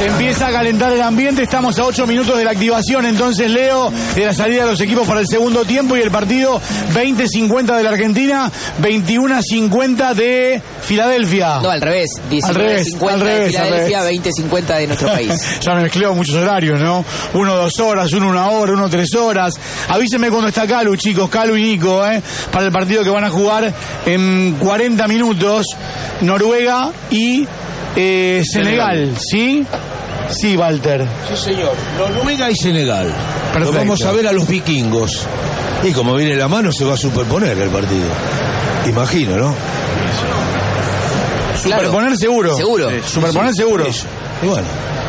Se empieza a calentar el ambiente, estamos a 8 minutos de la activación, entonces Leo, de la salida de los equipos para el segundo tiempo, y el partido 20-50 de la Argentina, 21-50 de Filadelfia. No, al revés, 19-50 de Filadelfia, 20-50 de nuestro país. Ya me mezcleo muchos horarios, ¿no? Uno 2 horas, uno 1 hora, uno 3 horas. Avísenme cuando está Calu, chicos, Calu y Nico, para el partido que van a jugar en 40 minutos, Noruega y Senegal, ¿sí? Sí, Walter. Sí, señor. Noruega y Senegal. Perfecto. Lo vamos a ver a los vikingos. Y como viene la mano, se va a superponer el partido. Imagino, ¿no? Claro. Superponer seguro. Seguro. Superponer seguro. Eso. Y bueno.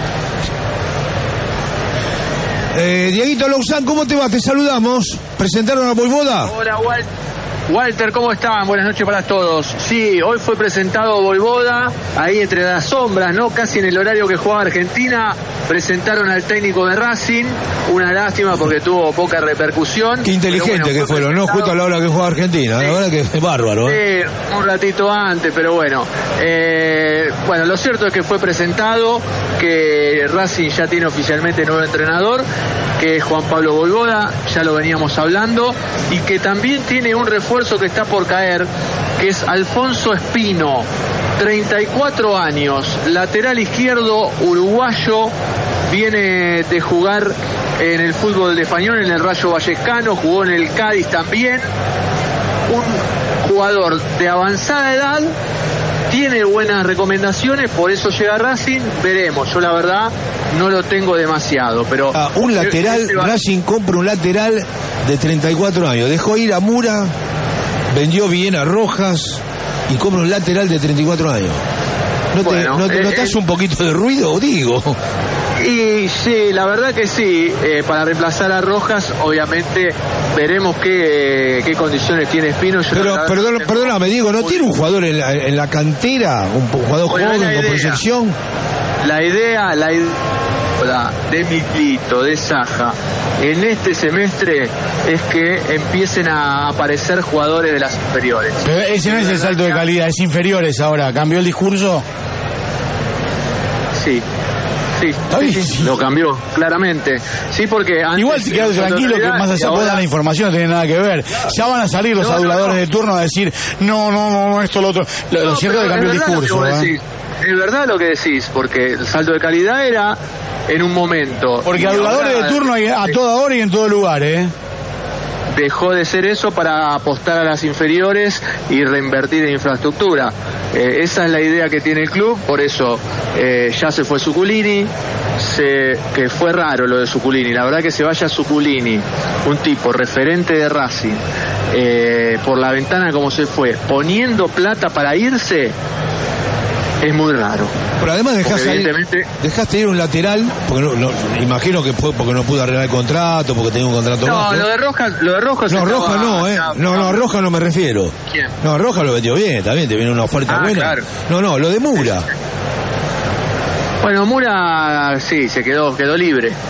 Dieguito Lousán, ¿cómo te va? Te saludamos. ¿Presentaron a Voivoda? Hola, Walter, ¿cómo están? Buenas noches para todos. Sí, hoy fue presentado Voivoda, ahí entre las sombras, ¿no? Casi en el horario que jugaba Argentina, presentaron al técnico de Racing, una lástima porque tuvo poca repercusión. Qué inteligente que fueron, ¿no? Justo a la hora que juega Argentina, sí. La verdad que es bárbaro, Sí, un ratito antes, pero bueno. Bueno, lo cierto es que fue presentado, que Racing ya tiene oficialmente nuevo entrenador, que es Juan Pablo Voivoda, ya lo veníamos hablando, y que también tiene un refuerzo que está por caer, que es Alfonso Espino, 34 años, lateral izquierdo, uruguayo, viene de jugar en el fútbol español, en el Rayo Vallecano, jugó en el Cádiz también, un jugador de avanzada edad, tiene buenas recomendaciones, por eso llega a Racing, veremos, yo la verdad no lo tengo demasiado, pero... un lateral, Racing compra un lateral de 34 años, dejó ir a Mura, vendió bien a Rojas y compra un lateral de 34 años. ¿No te notas un poquito de ruido, digo? Y sí, la verdad que sí, para reemplazar a Rojas, obviamente veremos qué condiciones tiene Espino. Pero perdóname, Diego, ¿no tiene un jugador en la cantera? ¿Un jugador joven con proyección? La idea de Milito, de Saja, en este semestre es que empiecen a aparecer jugadores de las inferiores. Pero ese no es el salto de calidad, es inferiores ahora. ¿Cambió el discurso? Sí. Sí, lo cambió, claramente. Sí, porque antes... Igual si quedas tranquilo que más allá pueda la información, no tiene nada que ver. Ya van a salir los aduladores de turno a decir, no, esto, lo otro. Lo cierto es que cambió el discurso. Es verdad lo que decís, porque el salto de calidad era en un momento. Porque aduladores de turno hay a toda hora y en todo lugar, Dejó de ser eso para apostar a las inferiores y reinvertir en infraestructura. Esa es la idea que tiene el club, por eso ya se fue Zuculini, que fue raro lo de Zuculini, la verdad que se vaya Zuculini, un tipo referente de Racing, por la ventana como se fue, poniendo plata para irse, es muy raro. Pero además dejaste ir un lateral, porque imagino que fue porque no pudo arreglar el contrato, porque tenía un contrato bajo. No, lo de Rojas. No, Rojas no, Rojas no me refiero. ¿Quién? No, Rojas lo vendió bien, también te viene una oferta buena. Claro. No, lo de Mura. Bueno, Mura sí, se quedó libre.